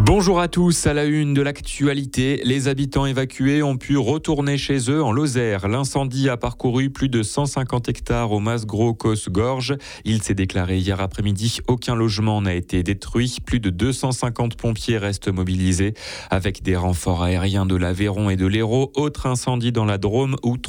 Bonjour à tous, à la une de l'actualité, les habitants évacués ont pu retourner chez eux en Lozère. L'incendie a parcouru plus de 150 hectares au Mas-Gros-Cos-Gorge. Il s'est déclaré hier après-midi, aucun logement n'a été détruit. Plus de 250 pompiers restent mobilisés avec des renforts aériens de l'Aveyron et de l'Hérault. Autre incendie dans la Drôme où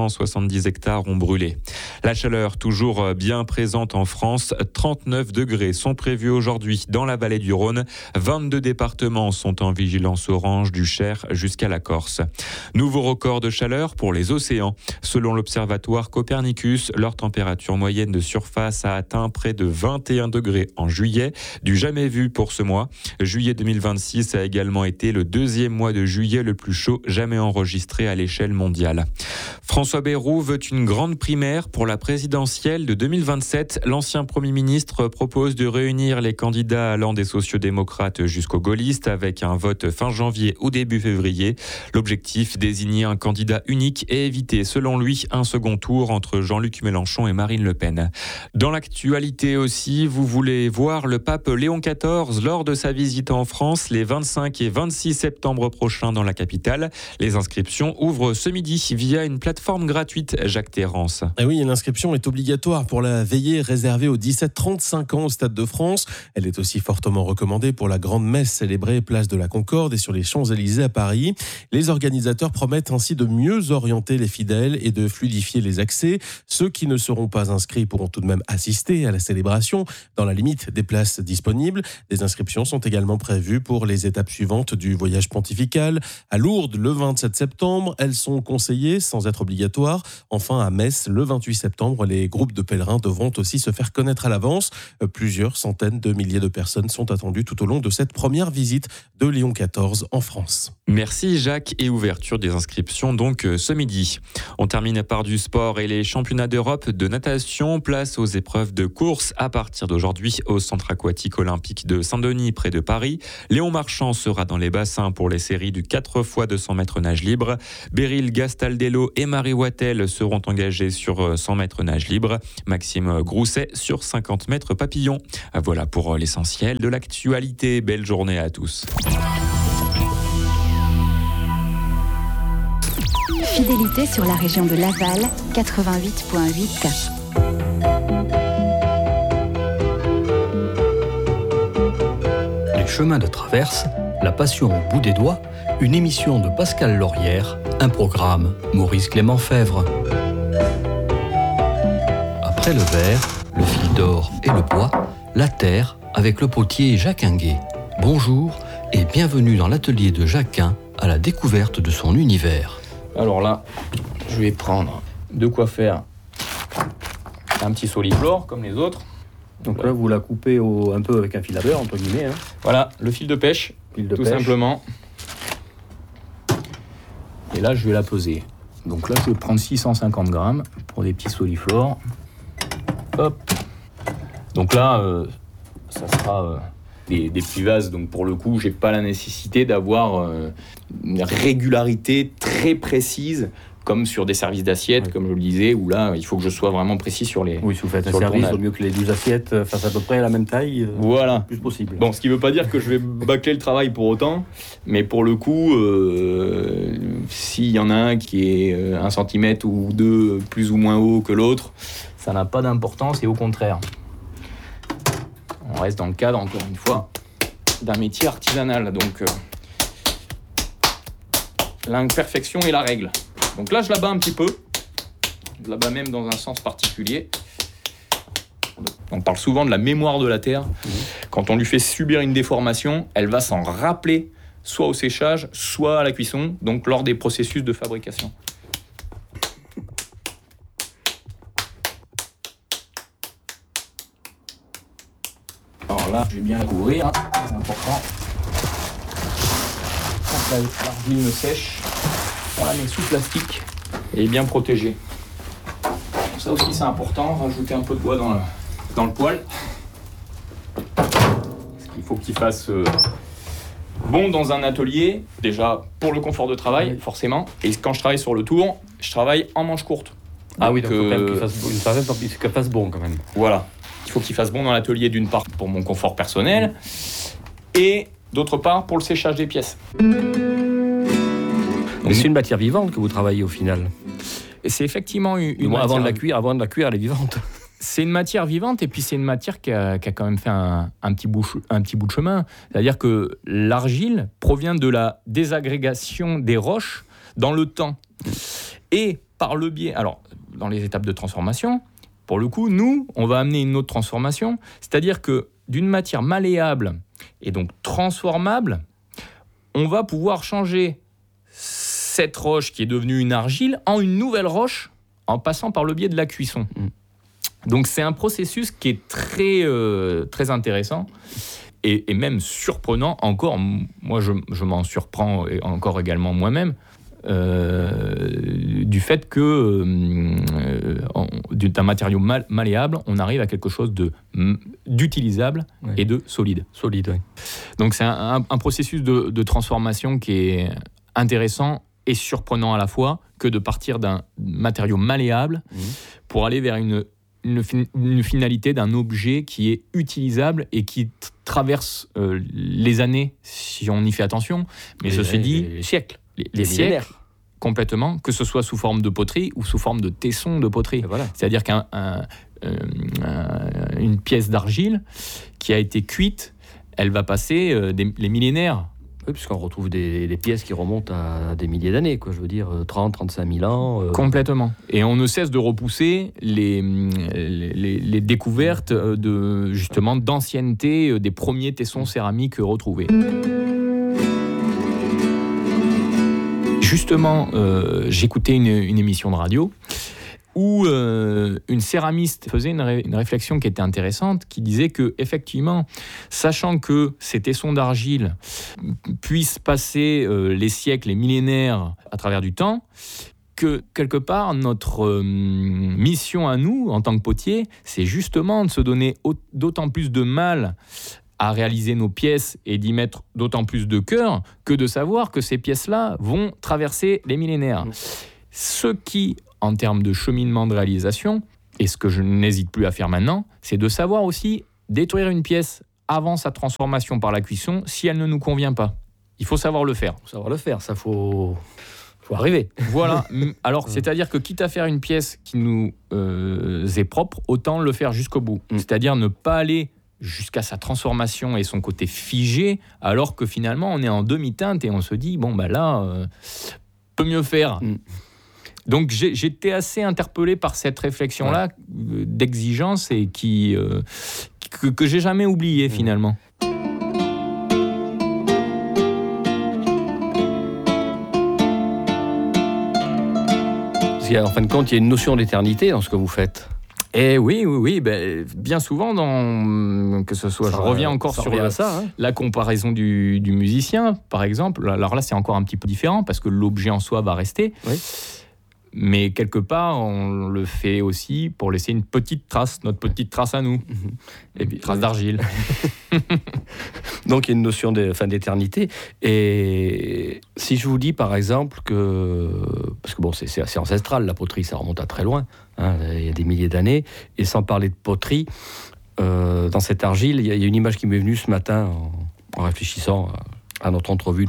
370 hectares ont brûlé. La chaleur toujours bien présente en France. 39 degrés sont prévus aujourd'hui dans la vallée du Rhône. 22 départements sont en vigilance orange du Cher jusqu'à la Corse. Nouveau record de chaleur pour les océans. Selon l'observatoire Copernicus, leur température moyenne de surface a atteint près de 21 degrés en juillet, du jamais vu pour ce mois. Juillet 2026 a également été le deuxième mois de juillet le plus chaud jamais enregistré à l'échelle mondiale. François Bayrou veut une grande primaire pour la présidentielle de 2027. L'ancien Premier ministre propose de réunir les candidats allant des sociodémocrates jusqu'aux gaullistes avec un vote fin janvier ou début février. L'objectif, désigner un candidat unique et éviter, selon lui, un second tour entre Jean-Luc Mélenchon et Marine Le Pen. Dans l'actualité aussi, vous voulez voir le pape Léon XIV lors de sa visite en France les 25 et 26 septembre prochains dans la capitale. Les inscriptions ouvrent ce midi via une plateforme gratuite, Jacques Terrance. Et oui, l'inscription est obligatoire pour la veillée réservée aux 17-35 ans au Stade de France. Elle est aussi fortement recommandée pour la grande messe célébrée place de la Concorde et sur les Champs-Élysées à Paris. Les organisateurs promettent ainsi de mieux orienter les fidèles et de fluidifier les accès. Ceux qui ne seront pas inscrits pourront tout de même assister à la célébration dans la limite des places disponibles. Des inscriptions sont également prévues pour les étapes suivantes du voyage pontifical. À Lourdes, le 27 septembre, elles sont conseillées sans être obligatoires. Enfin, à Metz, le 28 septembre, les groupes de pèlerins devront aussi se faire connaître à l'avance. Plusieurs centaines de milliers de personnes sont attendues tout au long de cette première visite de Léon XIV en France. Merci Jacques, et ouverture des inscriptions donc ce midi. On termine par du sport et les championnats d'Europe de natation. Place aux épreuves de course à partir d'aujourd'hui au centre aquatique olympique de Saint-Denis près de Paris. Léon Marchand sera dans les bassins pour les séries du 4 x 200 mètres nage libre. Beryl Gastaldello et Marie Wattel seront engagés sur 100 mètres nage libre. Maxime Grousset sur 50 mètres papillon. Voilà pour l'essentiel de l'actualité. Belle journée à tous. Fidélité sur la région de Laval, 88.8. Les chemins de traverse, la passion au bout des doigts, une émission de Pascal Laurière, un programme Maurice Clément Fèvre. Après le verre, le fil d'or et le bois, la terre avec le potier Jacquin-Guay. Bonjour et bienvenue dans l'atelier de Jacquin à la découverte de son univers. Alors là, je vais prendre de quoi faire un petit soliflore comme les autres. Donc là, vous la coupez un peu avec un fil à beurre, entre guillemets. Voilà, le fil de pêche, simplement. Et là, je vais la peser. Donc là, je vais prendre 650 grammes pour des petits soliflores. Hop. Donc là, ça sera des petits vases. Donc pour le coup, j'ai pas la nécessité d'avoir une régularité très précise, comme sur des services d'assiettes, comme je le disais, où là, il faut que je sois vraiment précis sur les. Oui, si vous faites un service, il vaut mieux que les 12 assiettes fassent à peu près la même taille. Voilà. Le plus possible. Bon, ce qui ne veut pas dire que je vais bâcler le travail pour autant, mais pour le coup, s'il y en a un qui est 1 cm ou 2 plus ou moins haut que l'autre, ça n'a pas d'importance et au contraire. On reste dans le cadre, encore une fois, d'un métier artisanal. Donc, l'imperfection est la règle. Donc là, je la bats un petit peu. Je la bats même dans un sens particulier. On parle souvent de la mémoire de la terre. Quand on lui fait subir une déformation, elle va s'en rappeler, soit au séchage, soit à la cuisson, donc lors des processus de fabrication. Alors là, je vais bien la couvrir, c'est important. Quand l'argile sèche, on la met sous plastique et est bien protégée. Ça aussi c'est important, rajouter un peu de bois dans le poêle. Parce qu'il faut qu'il fasse bon dans un atelier, déjà pour le confort de travail, forcément. Et quand je travaille sur le tour, je travaille en manches courtes. Ah oui, donc il faut quand même qu'il fasse bon quand même. Voilà. Il faut qu'il fasse bon dans l'atelier d'une part pour mon confort personnel et d'autre part pour le séchage des pièces. Mais c'est une matière vivante que vous travaillez au final. Et c'est effectivement Avant de la cuire, elle est vivante. C'est une matière vivante et puis c'est une matière qui a quand même fait un petit bout de chemin. C'est-à-dire que l'argile provient de la désagrégation des roches dans le temps. Et par le biais... Alors, dans les étapes de transformation, pour le coup, nous, on va amener une autre transformation. C'est-à-dire que d'une matière malléable et donc transformable, on va pouvoir changer cette roche qui est devenue une argile en une nouvelle roche en passant par le biais de la cuisson. Donc c'est un processus qui est très intéressant et même surprenant encore. Moi, je m'en surprends encore également moi-même du fait que d'un matériau malléable, on arrive à quelque chose d'utilisable et de solide. Solide, oui. Donc c'est un processus de transformation qui est intéressant et surprenant à la fois que de partir d'un matériau malléable pour aller vers une finalité d'un objet qui est utilisable et qui traverse les années, si on y fait attention, mais ceci dit... Les siècles. Les siècles, complètement, que ce soit sous forme de poterie ou sous forme de tesson de poterie. Voilà. C'est-à-dire qu'une pièce d'argile qui a été cuite, elle va passer les millénaires. Oui, puisqu'on retrouve des pièces qui remontent à des milliers d'années, quoi. Je veux dire, 30, 35 000 ans. Complètement. Et on ne cesse de repousser les découvertes justement d'ancienneté des premiers tessons céramiques retrouvés. Justement, j'écoutais une émission de radio où une céramiste faisait une réflexion qui était intéressante, qui disait que effectivement, sachant que ces tessons d'argile puissent passer les siècles, les millénaires à travers du temps, que quelque part, notre mission à nous, en tant que potiers, c'est justement de se donner d'autant plus de mal à réaliser nos pièces et d'y mettre d'autant plus de cœur que de savoir que ces pièces-là vont traverser les millénaires. Ce qui, en termes de cheminement de réalisation, et ce que je n'hésite plus à faire maintenant, c'est de savoir aussi détruire une pièce avant sa transformation par la cuisson si elle ne nous convient pas. Il faut savoir le faire. Faut savoir le faire, ça faut arriver. Voilà. Alors, c'est-à-dire que quitte à faire une pièce qui nous est propre, autant le faire jusqu'au bout. C'est-à-dire ne pas aller jusqu'à sa transformation et son côté figé, alors que finalement, on est en demi-teinte et on se dit, bon, bah là, peut mieux faire. Donc j'étais assez interpellé par cette réflexion-là d'exigence et que j'ai jamais oublié finalement. Parce qu'en fin de compte, il y a une notion d'éternité dans ce que vous faites. Et oui, bien souvent, que ce soit, je reviens encore sur la comparaison du musicien, par exemple. Alors là, c'est encore un petit peu différent parce que l'objet en soi va rester. Oui. Mais quelque part, on le fait aussi pour laisser une petite trace, notre petite trace à nous, et puis trace d'argile. Donc il y a une notion d'éternité. Et si je vous dis par exemple que, parce que bon, c'est assez ancestral, la poterie, ça remonte à très loin, hein, il y a des milliers d'années, et sans parler de poterie, dans cette argile, il y a une image qui m'est venue ce matin en réfléchissant à notre entrevue.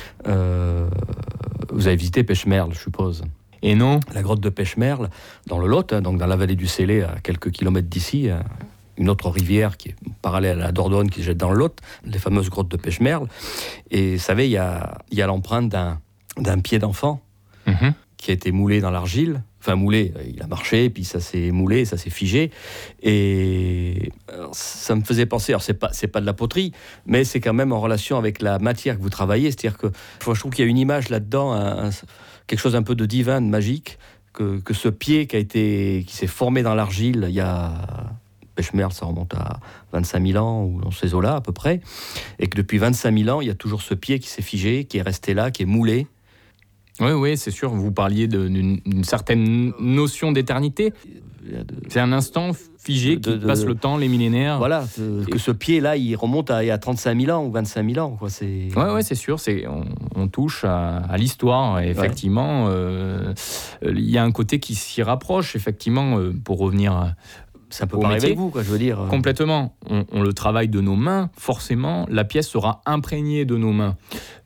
Vous avez visité Pêche-Merle, je suppose. Et non. La grotte de Pêche-Merle, dans le Lot, donc dans la vallée du Célé, à quelques kilomètres d'ici, une autre rivière qui est parallèle à la Dordogne qui se jette dans le Lot, les fameuses grottes de Pêche-Merle. Et vous savez, il y a l'empreinte d'un pied d'enfant qui a été moulé dans l'argile. Enfin, moulé, il a marché, puis ça s'est moulé, ça s'est figé. Et ça me faisait penser, alors c'est pas de la poterie, mais c'est quand même en relation avec la matière que vous travaillez. C'est-à-dire que je trouve qu'il y a une image là-dedans, quelque chose un peu de divin, de magique, que ce pied qui s'est formé dans l'argile, il y a... Pêche-Merle, ça remonte à 25 000 ans, ou dans ces eaux-là à peu près, et que depuis 25 000 ans, il y a toujours ce pied qui s'est figé, qui est resté là, qui est moulé. Oui, c'est sûr, vous parliez d'une certaine notion d'éternité. C'est un instant figé qui passe le temps, les millénaires. Voilà, que ce pied-là, il remonte à 35 000 ans ou 25 000 ans. Oui, c'est sûr, on touche à l'histoire. Et effectivement, il y a un côté qui s'y rapproche, effectivement, pour revenir Ça peut au pas arriver métier. avec vous, quoi, je veux dire. Complètement. On le travaille de nos mains, forcément, la pièce sera imprégnée de nos mains.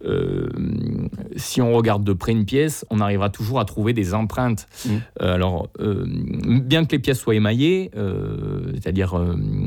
Si on regarde de près une pièce, on arrivera toujours à trouver des empreintes. Alors, bien que les pièces soient émaillées, c'est-à-dire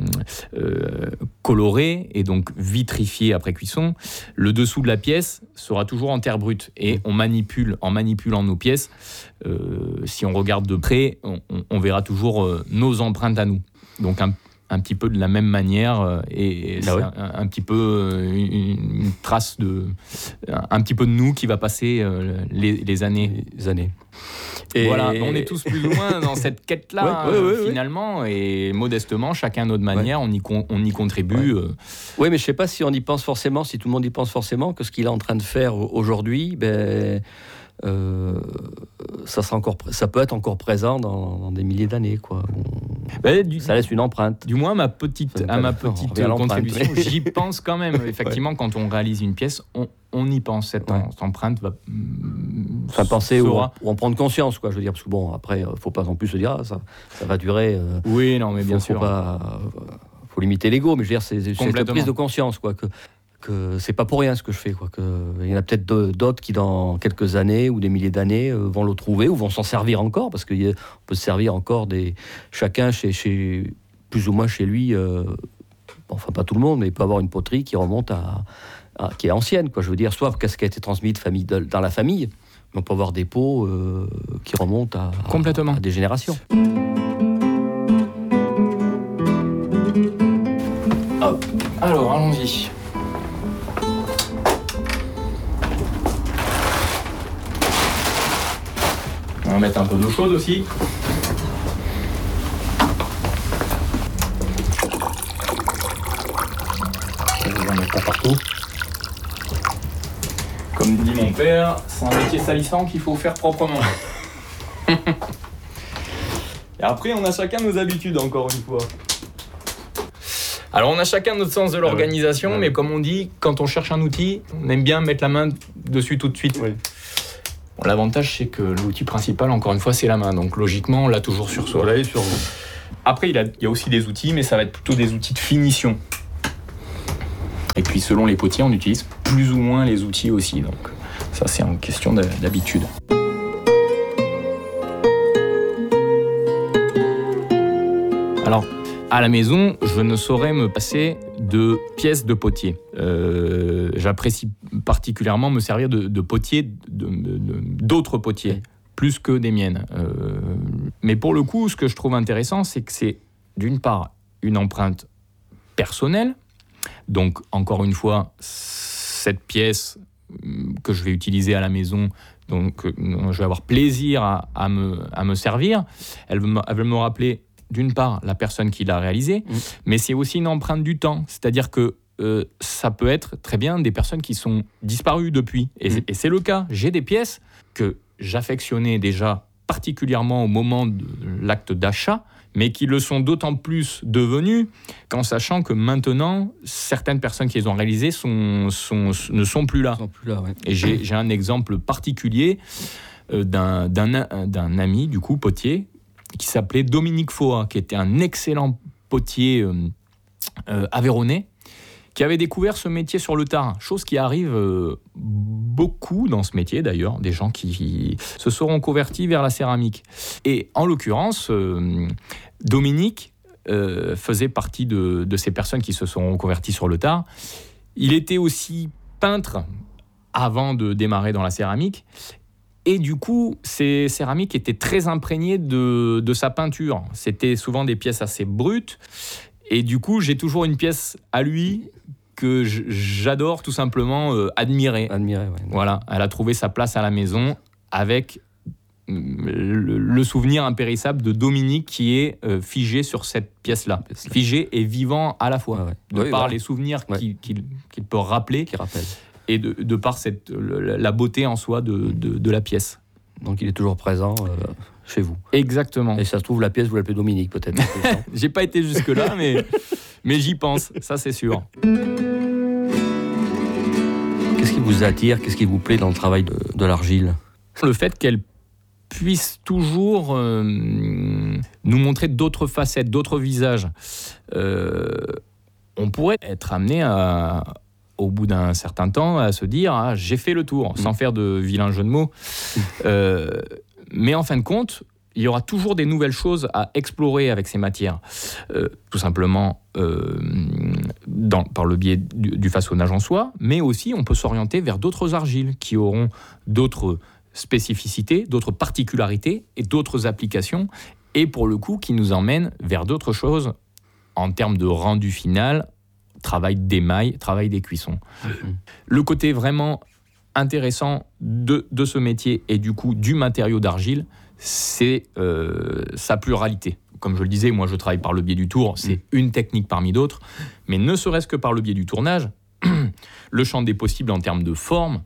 colorées et donc vitrifiées après cuisson, le dessous de la pièce sera toujours en terre brute. Et en manipulant nos pièces, si on regarde de près, on verra toujours nos empreintes à nous. Donc un petit peu de la même manière et c'est un petit peu une trace un petit peu de nous qui va passer les années. Et voilà, on est tous plus ou moins dans cette quête-là finalement, et modestement, chacun à notre manière, on y contribue. Oui, mais je ne sais pas si on y pense forcément, si tout le monde y pense forcément, que ce qu'il est en train de faire aujourd'hui, ça peut être encore présent dans des milliers d'années, quoi. Ça laisse une empreinte. Du moins, à ma petite contribution, j'y pense quand même. Effectivement, quand on réalise une pièce, on y pense. Cette empreinte va... penser ou en prendre conscience, quoi. Je veux dire, parce que bon, après, faut pas non plus se dire, ça va durer. Oui, non, mais bien sûr. Faut limiter l'ego, mais je veux dire, c'est cette prise de conscience, quoi, que c'est pas pour rien ce que je fais, quoi. Il y en a peut-être d'autres qui, dans quelques années ou des milliers d'années, vont le trouver ou vont s'en servir encore, parce qu'on peut se servir encore chacun chez plus ou moins chez lui. Enfin, pas tout le monde, mais il peut avoir une poterie qui remonte qui est ancienne, quoi. Je veux dire, soit qu'est-ce qui a été transmis dans la famille, mais on peut avoir des pots qui remontent à des générations. Hop. Alors, allons-y. On va mettre un peu d'eau chaude aussi. Je vais en mettre pas partout. Comme dit mon père, c'est un métier salissant qu'il faut faire proprement. Et après, on a chacun nos habitudes, encore une fois. Alors, on a chacun notre sens de l'organisation, mais comme on dit, quand on cherche un outil, on aime bien mettre la main dessus tout de suite. Oui. Bon, l'avantage, c'est que l'outil principal, encore une fois, c'est la main. Donc, logiquement, on l'a toujours sur soi. Voilà, sur vous. Après, il y a aussi des outils, mais ça va être plutôt des outils de finition. Et puis, selon les potiers, on utilise plus ou moins les outils aussi. Donc, ça, c'est une question d'habitude. Alors, à la maison, je ne saurais me passer de pièces de potier. J'apprécie particulièrement me servir de potiers, d'autres potiers, plus que des miennes. Mais pour le coup, ce que je trouve intéressant, c'est que c'est d'une part une empreinte personnelle. Donc, encore une fois, cette pièce que je vais utiliser à la maison, donc je vais avoir plaisir à me servir, elle va me rappeler d'une part la personne qui l'a réalisée, mais c'est aussi une empreinte du temps. C'est-à-dire que ça peut être très bien des personnes qui sont disparues depuis. Et c'est le cas. J'ai des pièces que j'affectionnais déjà particulièrement au moment de l'acte d'achat, mais qui le sont d'autant plus devenus qu'en sachant que maintenant, certaines personnes qui les ont réalisées ne sont plus là. Et j'ai un exemple particulier d'un ami, du coup, potier, qui s'appelait Dominique Foa, qui était un excellent potier aveyronnais, qui avait découvert ce métier sur le tard, chose qui arrive beaucoup dans ce métier d'ailleurs, des gens qui se seront convertis vers la céramique. Et en l'occurrence, Dominique faisait partie de ces personnes qui se sont converties sur le tard. Il était aussi peintre avant de démarrer dans la céramique. Et du coup, ces céramiques étaient très imprégnées de sa peinture. C'était souvent des pièces assez brutes. Et du coup, j'ai toujours une pièce à lui que j'adore tout simplement admirer. Voilà, elle a trouvé sa place à la maison avec le souvenir impérissable de Dominique qui est figé sur cette pièce-là. Figé et vivant à la fois. Par les souvenirs qu'il peut rappeler. Et de par la beauté en soi de la pièce. Donc il est toujours présent chez vous. Exactement. Et ça se trouve, la pièce, vous l'appelez Dominique, peut-être. J'ai pas été jusque-là, mais j'y pense, ça c'est sûr. Qu'est-ce qui vous attire, qu'est-ce qui vous plaît dans le travail de l'argile ? Le fait qu'elle puisse toujours nous montrer d'autres facettes, d'autres visages. On pourrait être amené au bout d'un certain temps à se dire j'ai fait le tour, sans faire de vilains jeux de mots. Mais en fin de compte, il y aura toujours des nouvelles choses à explorer avec ces matières. Tout simplement par le biais du façonnage en soie, mais aussi on peut s'orienter vers d'autres argiles qui auront d'autres spécificités, d'autres particularités et d'autres applications, et pour le coup qui nous emmènent vers d'autres choses en termes de rendu final, travail d'émail, travail des cuissons. Le côté vraiment intéressant de ce métier et du coup du matériau d'argile, c'est sa pluralité. Comme je le disais, moi je travaille par le biais du tour, c'est une technique parmi d'autres, mais ne serait-ce que par le biais du tournage, le champ des possibles en termes de forme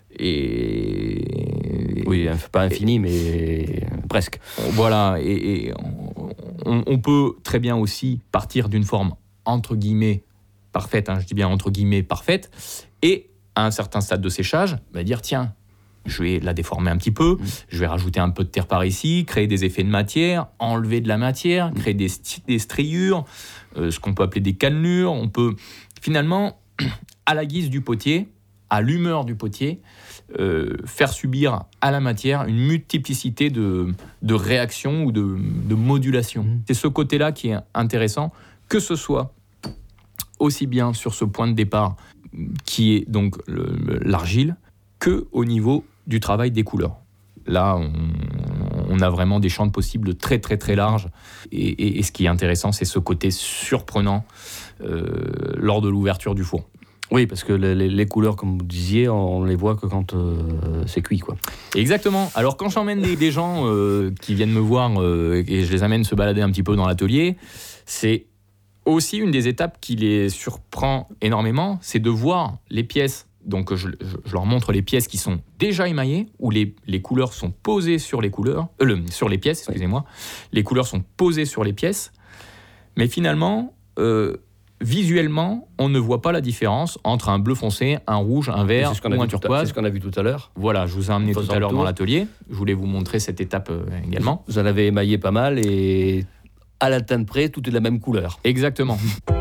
est... Oui, pas infini, mais presque. Voilà, et on peut très bien aussi partir d'une forme entre guillemets parfaite, je dis bien entre guillemets parfaite, et à un certain stade de séchage, dire tiens, je vais la déformer un petit peu, je vais rajouter un peu de terre par ici, créer des effets de matière, enlever de la matière, créer des striures, ce qu'on peut appeler des cannelures. On peut finalement, à la guise du potier, à l'humeur du potier, faire subir à la matière une multiplicité de réactions ou de modulations. C'est ce côté-là qui est intéressant, que ce soit aussi bien sur ce point de départ qui est donc l'argile, que au niveau du travail des couleurs. Là, on a vraiment des champs de possibles très très très larges, et ce qui est intéressant, c'est ce côté surprenant lors de l'ouverture du four. Oui, parce que les couleurs, comme vous disiez, on les voit que quand c'est cuit, quoi. Exactement. Alors quand j'emmène des gens qui viennent me voir et je les amène se balader un petit peu dans l'atelier, c'est aussi une des étapes qui les surprend énormément, c'est de voir les pièces. Donc je leur montre les pièces qui sont déjà émaillées, où les couleurs sont posées sur les couleurs, sur les pièces, excusez-moi. Les couleurs sont posées sur les pièces, mais finalement, visuellement, on ne voit pas la différence entre un bleu foncé, un rouge, un vert ou un turquoise. C'est ce qu'on a vu tout à l'heure. Voilà, je vous ai amené tout à l'heure dans l'atelier. Je voulais vous montrer cette étape également. Vous en avez émaillé pas mal et à la teinte près, tout est de la même couleur. Exactement.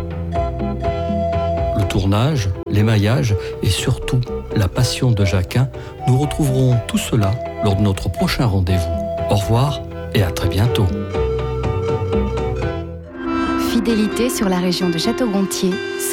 Le tournage, l'émaillage et surtout la passion de Jacquin, nous retrouverons tout cela lors de notre prochain rendez-vous. Au revoir et à très bientôt. Fidélité sur la région de Château-Gontier.